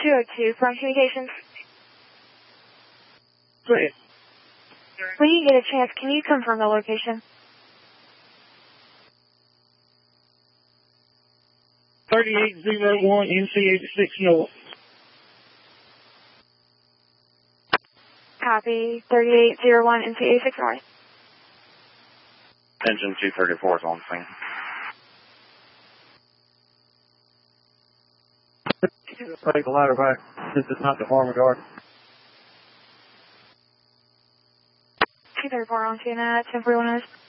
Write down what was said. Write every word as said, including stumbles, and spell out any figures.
two oh two, Front Communications. Great. When you get a chance, can you confirm the location? thirty-eight oh one N C eighty-six North. Copy. thirty-eight oh one N C eighty-six North. Engine two thirty-four is on scene. Take the ladder back. This is not the farm guard. two thirty-four on scene at ten forty-one.